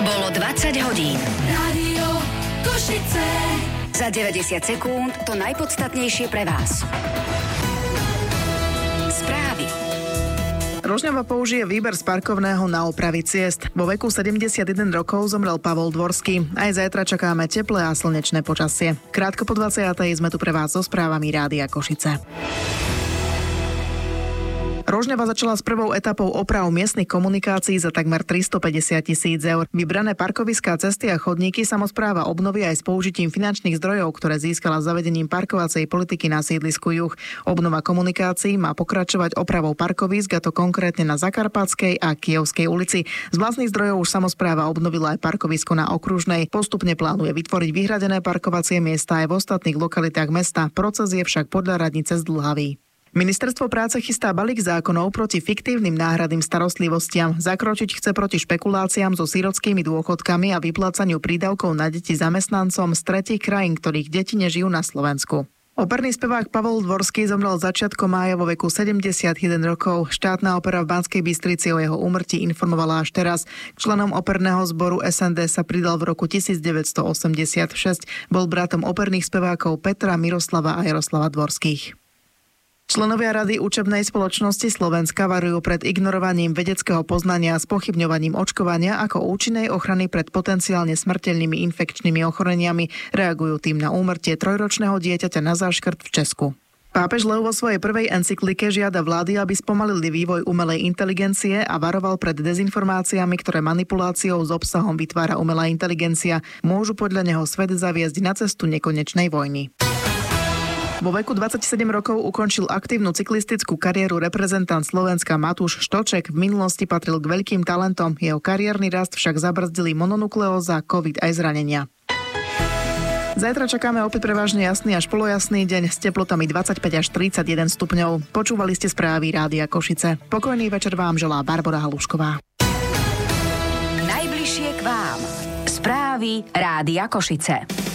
Bolo 20 hodín. Rádio Košice. Za 90 sekúnd to najpodstatnejšie pre vás. Správy. Rožňava použije výber z parkovného na opravy ciest. Vo veku 71 rokov zomrel Pavol Dvorský. Aj zajtra čakáme teplé a slnečné počasie. Krátko po 20. sme tu pre vás so správami Rádia Košice. Rožňava začala s prvou etapou oprav miestnych komunikácií za takmer 350 000 eur. Vybrané parkoviská, cesty a chodníky samospráva obnoví aj s použitím finančných zdrojov, ktoré získala zavedením parkovacej politiky na sídlisku Juh. Obnova komunikácií má pokračovať opravou parkovísk, a to konkrétne na Zakarpatskej a Kyjevskej ulici. Z vlastných zdrojov už samospráva obnovila aj parkovisko na Okružnej. Postupne plánuje vytvoriť vyhradené parkovacie miesta aj v ostatných lokalitách mesta. Proces je však podľa radnice zdĺhavý. Ministerstvo práce chystá balík zákonov proti fiktívnym náhradným starostlivostiam. Zakročiť chce proti špekuláciám so sirotskými dôchodkami a vyplácaniu prídavkov na deti zamestnancom z tretích krajín, ktorých deti nežijú na Slovensku. Operný spevák Pavol Dvorský zomrel začiatkom mája vo veku 71 rokov. Štátna opera v Banskej Bystrici o jeho úmrtí informovala až teraz. K členom operného zboru SND sa pridal v roku 1986. Bol bratom operných spevákov Petra, Miroslava a Jaroslava Dvorských. Členovia Rady učebnej spoločnosti Slovenska varujú pred ignorovaním vedeckého poznania a spochybňovaním očkovania ako účinnej ochrany pred potenciálne smrteľnými infekčnými ochoreniami. Reagujú tým na úmrtie trojročného dieťaťa na záškrt v Česku. Pápež Leo vo svojej prvej encyklike žiada vlády, aby spomalili vývoj umelej inteligencie a varoval pred dezinformáciami, ktoré manipuláciou s obsahom vytvára umelá inteligencia. Môžu podľa neho svet zaviesť na cestu nekonečnej vojny. Vo veku 27 rokov ukončil aktívnu cyklistickú kariéru reprezentant Slovenska Matúš Štoček. V minulosti patril k veľkým talentom. Jeho kariérny rast však zabrzdili mononukleóza, COVID aj zranenia. Zajtra čakáme opäť prevažne jasný až polojasný deň s teplotami 25 až 31 stupňov. Počúvali ste správy Rádia Košice. Pokojný večer vám želá Barbora Halušková. Najbližšie k vám. Správy Rádia Košice.